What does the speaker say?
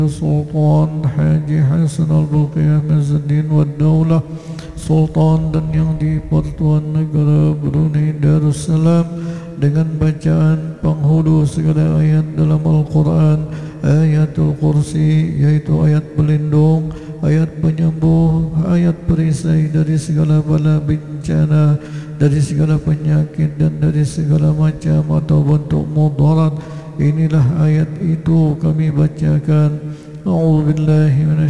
Sultan Haji Hasan Al-Bolkiah Izzuddin Wad-Daulah Sultan dan yang di Pertuan Negara Brunei Darussalam dengan bacaan penghulu segala ayat dalam Al-Quran, ayatul kursi yaitu ayat pelindung, ayat penyembuh, ayat perisai dari segala bala bencana, dari segala penyakit dan dari segala macam atau bentuk mudarat. Inilah ayat itu kami bacakan. A'udzubillahi